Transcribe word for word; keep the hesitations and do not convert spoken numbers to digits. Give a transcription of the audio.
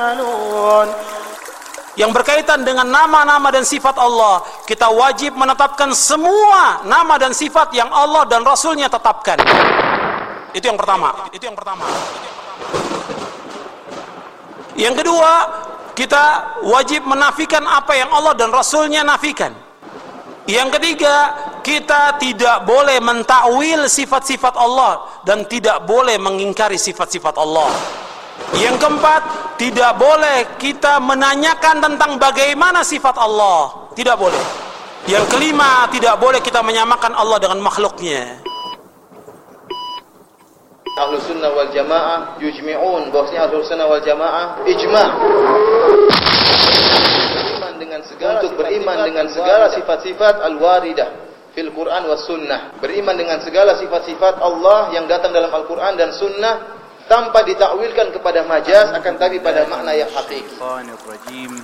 تعملون. Yang berkaitan dengan nama-nama dan sifat Allah, kita wajib menetapkan semua nama dan sifat yang Allah dan Rasulnya tetapkan. Itu yang pertama. Itu yang pertama. Yang kedua, kita wajib menafikan apa yang Allah dan Rasulnya nafikan. Yang ketiga, kita tidak boleh mentakwil sifat-sifat Allah dan tidak boleh mengingkari sifat-sifat Allah. Yang keempat, tidak boleh kita menanyakan tentang bagaimana sifat Allah. Tidak boleh. Yang kelima, tidak boleh kita menyamakan Allah dengan makhluknya. Ahlus sunnah wal jamaah yujmi'un, bahwasanya ahlus sunnah wal jamaah ijma' beriman dengan segala untuk beriman dengan segala sifat-sifat al-waridah fil Quran was sunnah, beriman dengan segala sifat-sifat Allah yang datang dalam Al-Quran dan sunnah tanpa ditakwilkan kepada majaz, akan tapi pada makna yang hakiki.